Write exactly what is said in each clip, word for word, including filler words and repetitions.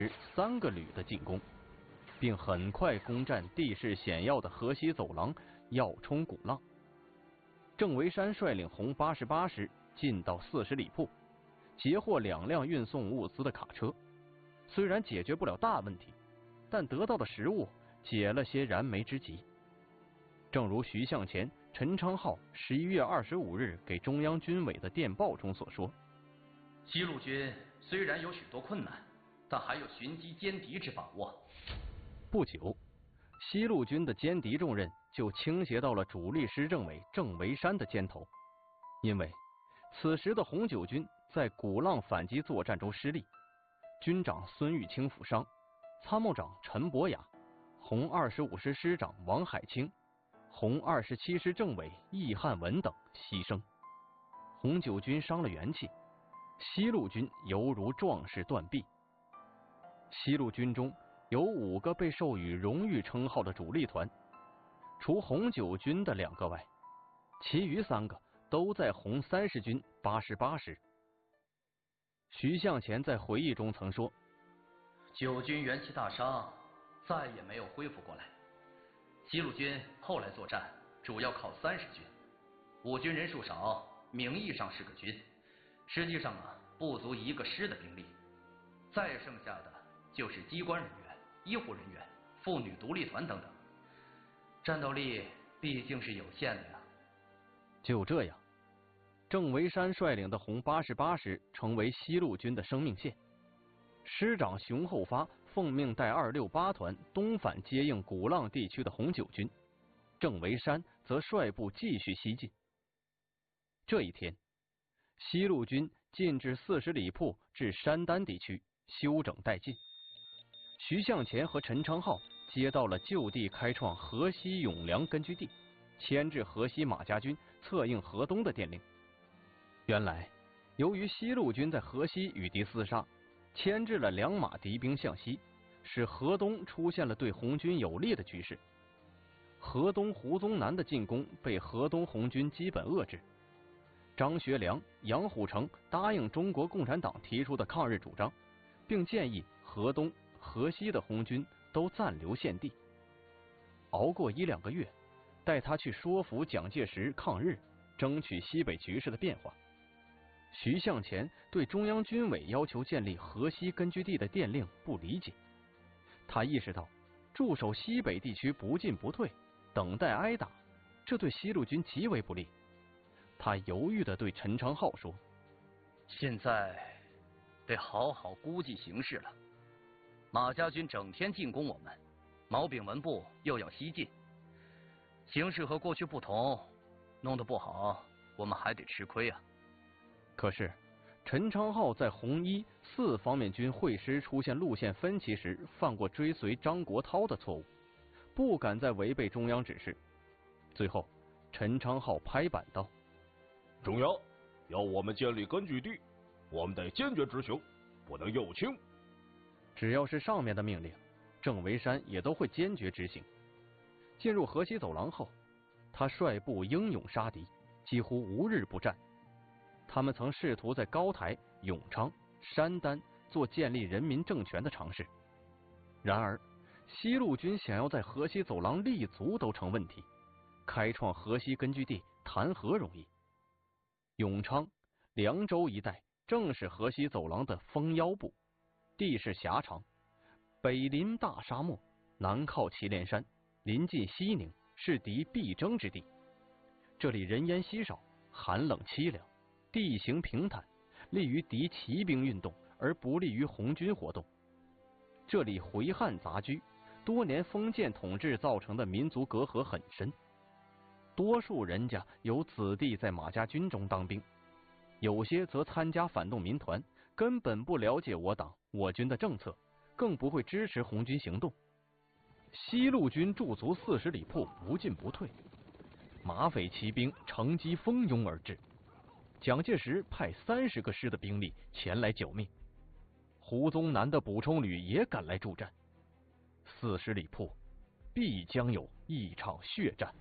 三个旅的进攻，并很快攻占地势险要的河西走廊，要冲鼓浪。郑维山率领红八十八师进到四十里铺，截获两辆运送物资的卡车。虽然解决不了大问题，但得到的食物解了些燃眉之急。正如徐向前、陈昌浩十一月二十五日给中央军委的电报中所说： 西路军虽然有许多困难，但还有寻机歼敌之把握。 不久，西路军的歼敌重任就倾斜到了主力师政委郑维山的肩头，因为此时的红九军在鼓浪反击作战中失利，军长孙玉清负伤，参谋长陈伯雅、红二十五师师长王海清、红二十七师政委易汉文等牺牲，红九军伤了元气，西路军犹如壮士断臂。西路军中有五个被授予荣誉称号的主力团，除红九军的两个外，其余三个都在红三十军八十八师。徐向前在回忆中曾说： 九军元气大伤，再也没有恢复过来。西路军后来作战主要靠三十军，我军人数少，名义上是个军，实际上啊不足一个师的兵力，再剩下的就是机关人员、医护人员、妇女独立团等等，战斗力毕竟是有限的呀。 就这样，郑维山率领的红八十八师成为西路军的生命线。师长熊厚发奉命带二六八团东返接应鼓浪地区的红九军，郑维山则率部继续西进。这一天，西路军进至四十里铺至山丹地区休整待进。徐向前和陈昌浩接到了就地开创河西永良根据地，牵制河西马家军策应河东的电令。原来，由于西路军在河西与敌厮杀，牵制了两马敌兵向西，使河东出现了对红军有利的局势。河东胡宗南的进攻被河东红军基本遏制。张学良、杨虎城答应中国共产党提出的抗日主张，并建议河东、河西的红军都暂留现地。熬过一两个月，带他去说服蒋介石抗日，争取西北局势的变化。徐向前对中央军委要求建立河西根据地的电令不理解，他意识到驻守西北地区不进不退，等待挨打，这对西路军极为不利。他犹豫地对陈昌浩说： 现在得好好估计形势了。马家军整天进攻我们，毛炳文部又要西进，形势和过去不同，弄得不好我们还得吃亏啊。 可是陈昌浩在红一四方面军会师出现路线分歧时犯过追随张国焘的错误，不敢再违背中央指示。最后陈昌浩拍板道： 中央要我们建立根据地，我们得坚决执行，不能右倾。 只要是上面的命令，郑维山也都会坚决执行。进入河西走廊后，他率部英勇杀敌，几乎无日不战。他们曾试图在高台、永昌、山丹做建立人民政权的尝试，然而西路军想要在河西走廊立足都成问题，开创河西根据地谈何容易？永昌、凉州一带正是河西走廊的封腰部，地势狭长，北临大沙漠，南靠祁连山，临近西宁，是敌必争之地。这里人烟稀少，寒冷凄凉，地形平坦，利于敌骑兵运动，而不利于红军活动。这里回汉杂居，多年封建统治造成的民族隔阂很深。多数人家有子弟在马家军中当兵，有些则参加反动民团，根本不了解我党我军的政策，更不会支持红军行动。西路军驻足四十里铺，不进不退，马匪骑兵乘机蜂拥而至。蒋介石派三十个师的兵力前来救命，胡宗南的补充旅也赶来助战。四十里铺必将有一场血战。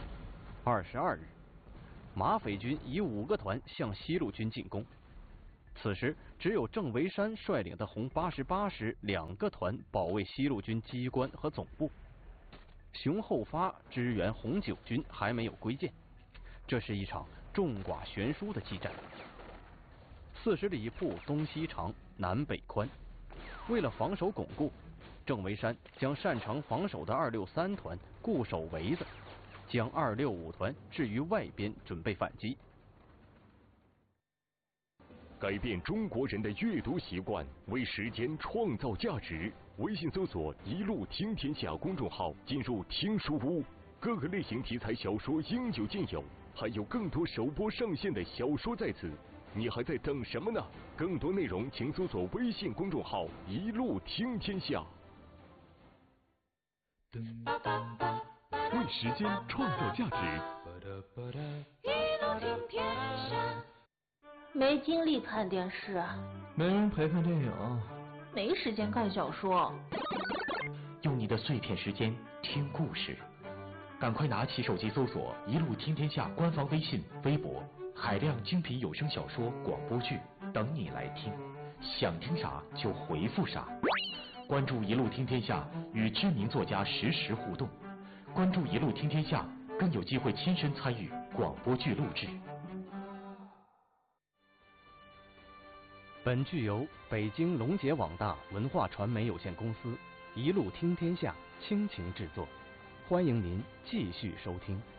二十二日，马匪军以五个团向西路军进攻。 此时，只有郑维山率领的红八十八师两个团保卫西路军机关和总部，熊厚发支援红九军还没有归建。这是一场众寡悬殊的激战。四十里铺东西长，南北宽。为了防守巩固，郑维山将擅长防守的二六三团固守围子，将二六五团置于外边准备反击。 改变中国人的阅读习惯，为时间创造价值。微信搜索“一路听天下”公众号，进入听书屋，各个类型题材小说应有尽有，还有更多首播上线的小说在此。你还在等什么呢？更多内容请搜索微信公众号“一路听天下”。为时间创造价值。 一路听天下。没精力看电视， 没人陪看电影， 没时间看小说。 用你的碎片时间听故事，赶快拿起手机搜索“一路听天下”官方微信、微博，海量精品有声小说、广播剧等你来听，想听啥就回复啥。关注“一路听天下”，与知名作家实时互动。关注“一路听天下”，更有机会亲身参与广播剧录制。 本剧由北京龙杰网大文化传媒有限公司一路听天下倾情制作，欢迎您继续收听。